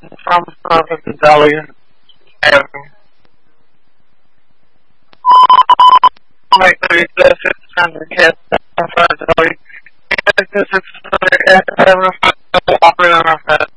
from Southern Delhi Avenue. Like the $600 from Delhi. This is operating on our